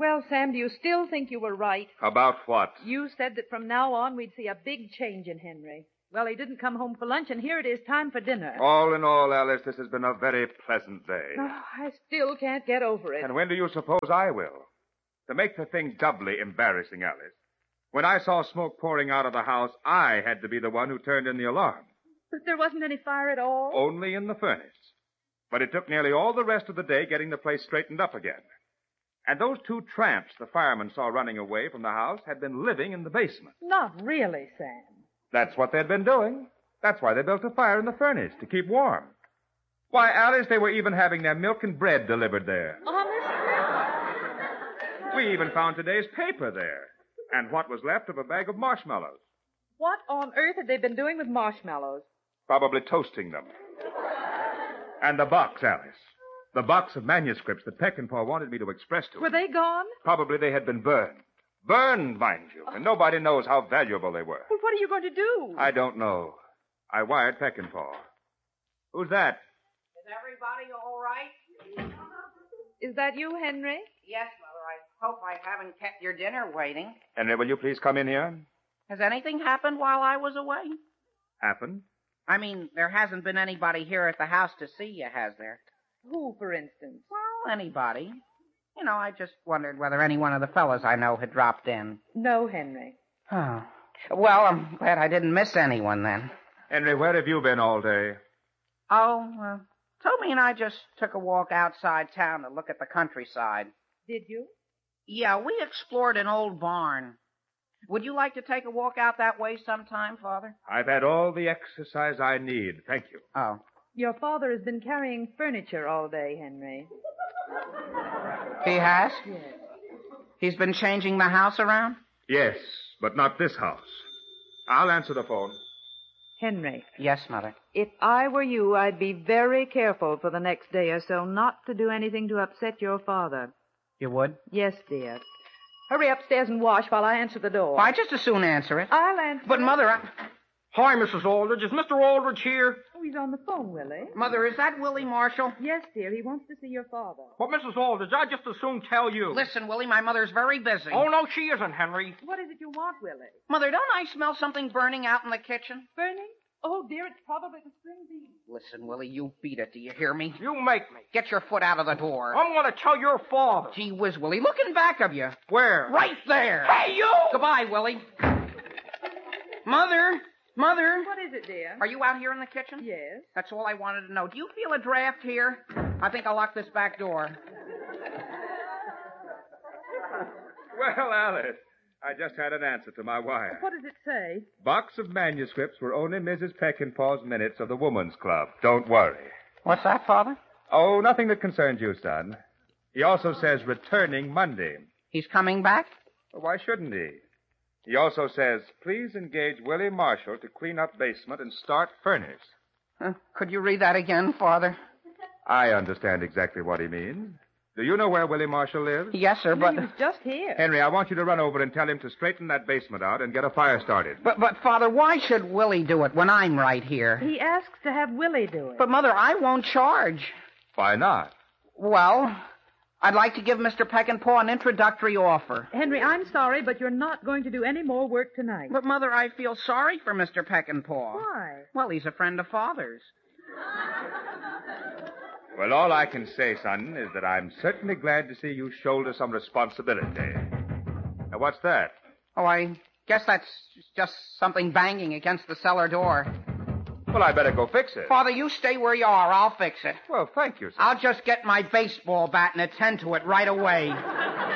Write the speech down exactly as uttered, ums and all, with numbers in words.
Well, Sam, do you still think you were right? About what? You said that from now on we'd see a big change in Henry. Well, he didn't come home for lunch, and here it is time for dinner. All in all, Alice, this has been a very pleasant day. Oh, I still can't get over it. And when do you suppose I will? To make the thing doubly embarrassing, Alice, when I saw smoke pouring out of the house, I had to be the one who turned in the alarm. But there wasn't any fire at all? Only in the furnace. But it took nearly all the rest of the day getting the place straightened up again. And those two tramps the firemen saw running away from the house had been living in the basement. Not really, Sam. That's what they'd been doing. That's why they built a fire in the furnace, to keep warm. Why, Alice, they were even having their milk and bread delivered there. Honestly? We even found today's paper there. And what was left of a bag of marshmallows. What on earth had they been doing with marshmallows? Probably toasting them. And the box, Alice. The box of manuscripts that Peckinpah wanted me to express to him. Were they gone? Probably they had been burned. Burned, mind you. And nobody knows how valuable they were. Well, what are you going to do? I don't know. I wired Peckinpah. Who's that? Is everybody all right? Is that you, Henry? Yes, Mother. I hope I haven't kept your dinner waiting. Henry, will you please come in here? Has anything happened while I was away? Happened? I mean, there hasn't been anybody here at the house to see you, has there? Who, for instance? Well, anybody. You know, I just wondered whether any one of the fellows I know had dropped in. No, Henry. Oh. Well, I'm glad I didn't miss anyone then. Henry, where have you been all day? Oh, uh, Toby and I just took a walk outside town to look at the countryside. Did you? Yeah, we explored an old barn. Would you like to take a walk out that way sometime, Father? I've had all the exercise I need. Thank you. Oh. Your father has been carrying furniture all day, Henry. He has? Yes. He's been changing the house around? Yes, but not this house. I'll answer the phone. Henry. Yes, Mother. If I were you, I'd be very careful for the next day or so not to do anything to upset your father. You would? Yes, dear. Hurry upstairs and wash while I answer the door. Well, I just as soon answer it. I'll answer But, it. Mother, I... Hi, Missus Aldridge. Is Mister Aldridge here? Oh, he's on the phone, Willie. Mother, is that Willie Marshall? Yes, dear. He wants to see your father. But, Missus Aldridge, I'd just as soon tell you. Listen, Willie, my mother's very busy. Oh, no, she isn't, Henry. What is it you want, Willie? Mother, don't I smell something burning out in the kitchen? Burning? Oh, dear, it's probably the string bean. Listen, Willie, you beat it. Do you hear me? You make me. Get your foot out of the door. I'm going to tell your father. Gee whiz, Willie, look in back of you. Where? Right there. Hey, you! Goodbye, Willie. Mother, Mother. What is it, dear? Are you out here in the kitchen? Yes. That's all I wanted to know. Do you feel a draft here? I think I'll lock this back door. Well, Alice, I just had an answer to my wire. What does it say? Box of manuscripts were only Missus Peckinpah's minutes of the Woman's Club. Don't worry. What's that, Father? Oh, nothing that concerns you, son. He also says returning Monday. He's coming back? Well, why shouldn't he? He also says, please engage Willie Marshall to clean up basement and start furnace. Uh, could you read that again, Father? I understand exactly what he means. Do you know where Willie Marshall lives? Yes, sir, but... He was just here. Henry, I want you to run over and tell him to straighten that basement out and get a fire started. But, but, Father, why should Willie do it when I'm right here? He asks to have Willie do it. But, Mother, I won't charge. Why not? Well, I'd like to give Mister Peckinpah an introductory offer. Henry, I'm sorry, but you're not going to do any more work tonight. But, Mother, I feel sorry for Mister Peckinpah. Why? Well, he's a friend of Father's. Well, all I can say, son, is that I'm certainly glad to see you shoulder some responsibility. Now, what's that? Oh, I guess that's just something banging against the cellar door. Well, I better go fix it. Father, you stay where you are. I'll fix it. Well, thank you, son. I'll just get my baseball bat and attend to it right away.